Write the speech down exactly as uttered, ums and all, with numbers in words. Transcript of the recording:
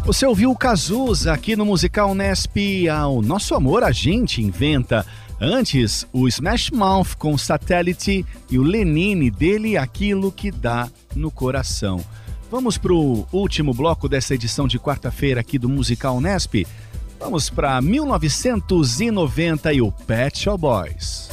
Você ouviu o Cazuza aqui no Musical Nesp, ao Nosso Amor a Gente Inventa. Antes, o Smash Mouth com Satellite e o Lenine dele, Aquilo que Dá no Coração. Vamos para o último bloco dessa edição de quarta-feira aqui do Musical Nesp. Vamos para mil novecentos e noventa e o Pet Shop Boys.